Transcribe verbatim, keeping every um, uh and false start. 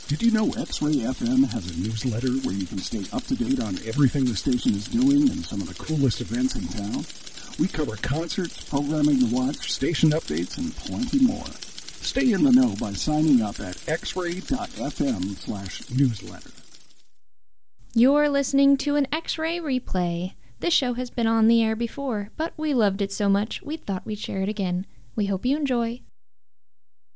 Did you know X-Ray F M has a newsletter where you can stay up to date on everything the station is doing and some of the coolest events in town? We cover concerts, programming to watch, station updates, and plenty more. Stay in the know by signing up at xray.fm slash newsletter. You're listening to an X-Ray replay. This show has been on the air before, but we loved it so much we thought we'd share it again. We hope you enjoy.